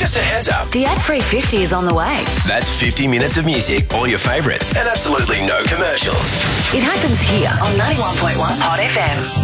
Just a heads up. The ad-free 50 is on the way. That's 50 minutes of music, all your favourites, and absolutely no commercials. It happens here on 91.1 Hot FM.